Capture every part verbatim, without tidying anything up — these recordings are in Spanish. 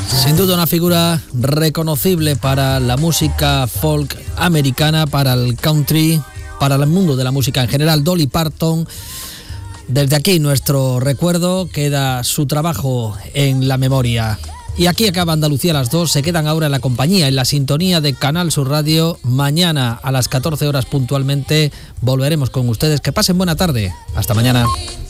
Sin duda una figura reconocible para la música folk americana, para el country, para el mundo de la música en general, Dolly Parton. Desde aquí nuestro recuerdo, queda su trabajo en la memoria. Y aquí acaba Andalucía a las dos, se quedan ahora en la compañía, en la sintonía de Canal Sur Radio. Mañana a las catorce horas puntualmente volveremos con ustedes. Que pasen buena tarde. Hasta mañana.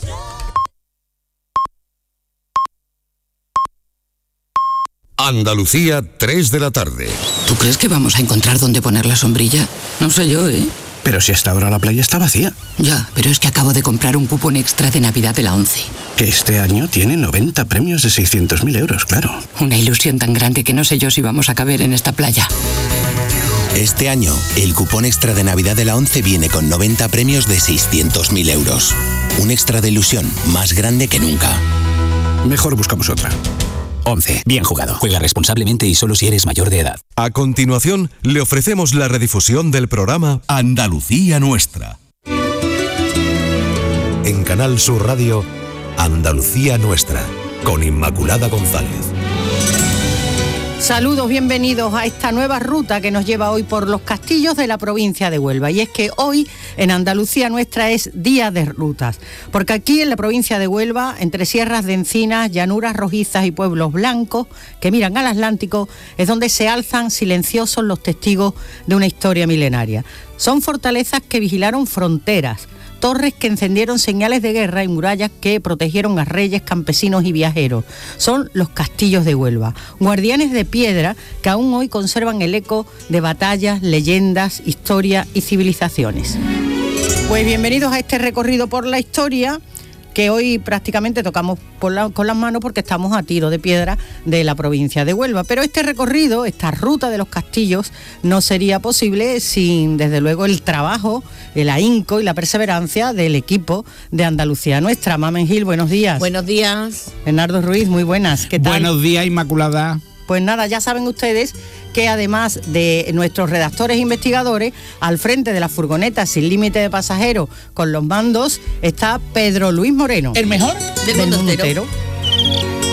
Andalucía, tres de la tarde. ¿Tú crees que vamos a encontrar dónde poner la sombrilla? No sé yo, ¿eh? Pero si hasta ahora la playa está vacía. Ya, pero es que acabo de comprar un cupón extra de Navidad de la ONCE. Que este año tiene noventa premios de seiscientos mil euros, claro. Una ilusión tan grande que no sé yo si vamos a caber en esta playa. Este año, el cupón extra de Navidad de la ONCE viene con noventa premios de seiscientos mil euros. Un extra de ilusión más grande que nunca. Mejor buscamos otra. ONCE. Bien jugado. Juega responsablemente y solo si eres mayor de edad. A continuación, le ofrecemos la redifusión del programa Andalucía Nuestra. En Canal Sur Radio, Andalucía Nuestra, con Inmaculada González. Saludos, bienvenidos a esta nueva ruta que nos lleva hoy por los castillos de la provincia de Huelva. Y es que hoy en Andalucía Nuestra es día de rutas, porque aquí en la provincia de Huelva, entre sierras de encinas, llanuras rojizas y pueblos blancos que miran al Atlántico, es donde se alzan silenciosos los testigos de una historia milenaria. Son fortalezas que vigilaron fronteras, torres que encendieron señales de guerra y murallas que protegieron a reyes, campesinos y viajeros. Son los castillos de Huelva, guardianes de piedra que aún hoy conservan el eco de batallas, leyendas, historia y civilizaciones. Pues bienvenidos a este recorrido por la historia, que hoy prácticamente tocamos por la, con las manos porque estamos a tiro de piedra de la provincia de Huelva. Pero este recorrido, esta ruta de los castillos, no sería posible sin, desde luego, el trabajo, el ahínco y la perseverancia del equipo de Andalucía Nuestra. Mamen Gil, buenos días. Buenos días. Bernardo Ruiz, muy buenas. ¿Qué tal? Buenos días, Inmaculada. Pues nada, ya saben ustedes que además de nuestros redactores e investigadores, al frente de la furgoneta sin límite de pasajeros con los mandos está Pedro Luis Moreno. ¿El mejor? Del mundo entero.